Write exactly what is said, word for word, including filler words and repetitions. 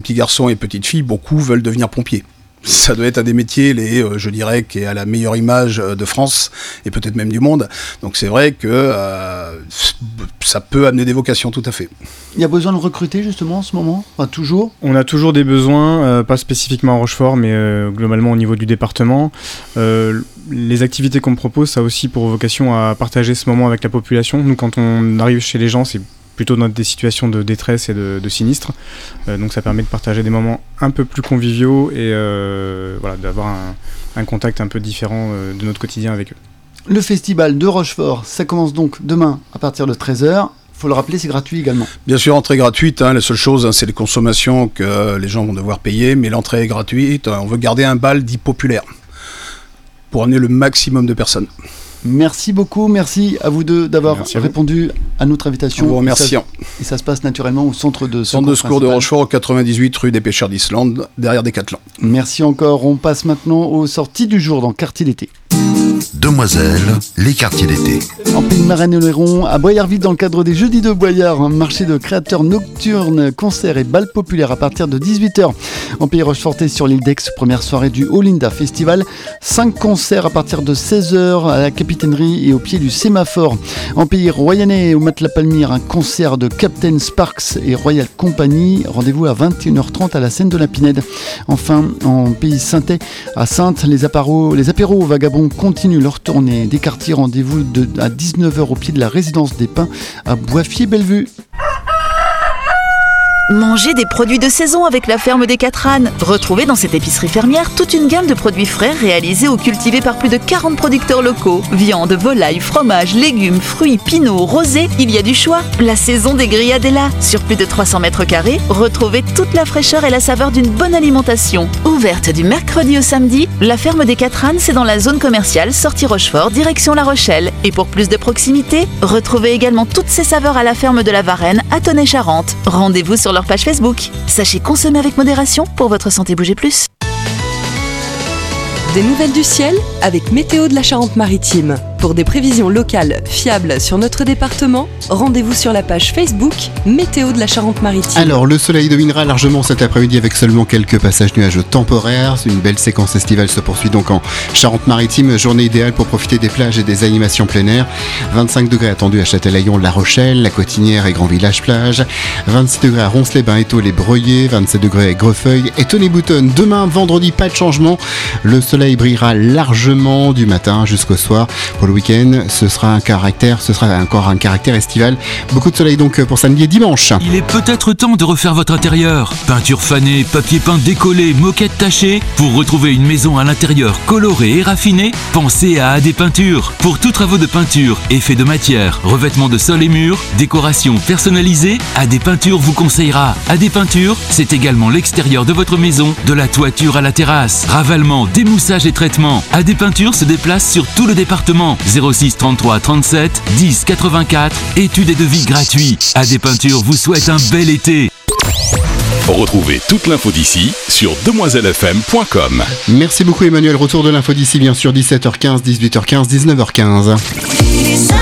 petits garçons et petites filles, beaucoup veulent devenir pompiers. Ça doit être un des métiers, les, euh, je dirais, qui est à la meilleure image de France et peut-être même du monde. Donc c'est vrai que euh, ça peut amener des vocations, tout à fait. Il y a besoin de recruter justement en ce moment, enfin, toujours. On a toujours des besoins, euh, pas spécifiquement à Rochefort, mais euh, globalement au niveau du département. Euh, les activités qu'on propose, ça a aussi pour vocation à partager ce moment avec la population. Nous, quand on arrive chez les gens, c'est plutôt dans des situations de détresse et de, de sinistre. Euh, donc ça permet de partager des moments un peu plus conviviaux et euh, voilà, d'avoir un, un contact un peu différent euh, de notre quotidien avec eux. Le festival de Rochefort, ça commence donc demain à partir de treize heures. Il faut le rappeler, c'est gratuit également. Bien sûr, entrée gratuite. Hein, la seule chose, hein, c'est les consommations que les gens vont devoir payer, mais l'entrée est gratuite. On veut garder un bal dit populaire pour amener le maximum de personnes. Merci beaucoup, merci à vous deux d'avoir merci répondu à, à notre invitation. En vous remerciant. Et ça, et ça se passe naturellement au centre de secours. Centre de secours de Rochefort, au quatre-vingt-dix-huit rue des Pêcheurs d'Islande, derrière Decathlon. Merci encore. On passe maintenant aux sorties du jour dans Quartier d'été. Demoiselles, les quartiers d'été. En Pays de Marennes-Oléron, à Boyarville, dans le cadre des Jeudis de Boyard, un marché de créateurs nocturnes, concerts et balles populaires à partir de dix-huit heures. En Pays Rochefortais, sur l'île d'Aix, première soirée du Olinda Festival. Cinq concerts à partir de seize heures à la Capitainerie et au pied du Sémaphore. En Pays Royannais, au Mat-la-Palmyre, un concert de Captain Sparks et Royal Company. Rendez-vous à vingt et une heures trente à la Seine de la Pinède. Enfin, en Pays Saintais, à Saintes, les apéros, les apéros vagabonds continuent leur tournée. Des quartiers, rendez-vous de, à dix-neuf heures au pied de la résidence des Pins à Boiffier-Bellevue. Mangez des produits de saison avec la ferme des Quatre Ânes. Retrouvez dans cette épicerie fermière toute une gamme de produits frais réalisés ou cultivés par plus de quarante producteurs locaux. Viande, volaille, fromage, légumes, fruits, pinots, rosés, il y a du choix. La saison des grillades est là. Sur plus de trois cents mètres carrés, retrouvez toute la fraîcheur et la saveur d'une bonne alimentation. Ouverte du mercredi au samedi, la ferme des Quatre Ânes, c'est dans la zone commerciale sortie Rochefort, direction La Rochelle. Et pour plus de proximité, retrouvez également toutes ces saveurs à la ferme de la Varenne à Tonnay-Charente. Rendez-vous sur leur page Facebook. Sachez consommer avec modération pour votre santé. Bougez plus. Des nouvelles du ciel avec Météo de la Charente-Maritime. Pour des prévisions locales fiables sur notre département, rendez-vous sur la page Facebook Météo de la Charente-Maritime. Alors, le soleil dominera largement cet après-midi avec seulement quelques passages nuageux temporaires. Une belle séquence estivale se poursuit donc en Charente-Maritime. Journée idéale pour profiter des plages et des animations plein air. vingt-cinq degrés attendus à Châtelaillon, La Rochelle, La Cotinière et Grand Village Plage. vingt-six degrés à Ronces-les-Bains, Étaux, Les Breuillers. vingt-sept degrés à Grefeuille et Tonnay-Boutonne. Demain, vendredi, pas de changement. Le soleil brillera largement du matin jusqu'au soir. Pour le week-end, ce sera un caractère, ce sera encore un caractère estival. Beaucoup de soleil donc pour samedi et dimanche. Il est peut-être temps de refaire votre intérieur. Peinture fanée, papier peint décollé, moquette tachée. Pour retrouver une maison à l'intérieur colorée et raffinée, pensez à A D Peinture. Pour tous travaux de peinture, effets de matière, revêtement de sol et murs, décoration personnalisée, A D Peinture vous conseillera. A D Peinture, c'est également l'extérieur de votre maison, de la toiture à la terrasse. Ravalement, démoussage et traitement. A D Peinture se déplace sur tout le département. zéro six trente-trois trente-sept dix quatre-vingt-quatre. Études et devis gratuits. A D Peinture vous souhaite un bel été. Retrouvez toute l'info d'ici sur demoiselle f m point com. Merci beaucoup Emmanuel. Retour de l'info d'ici bien sûr dix-sept heures quinze, dix-huit heures quinze, dix-neuf heures quinze.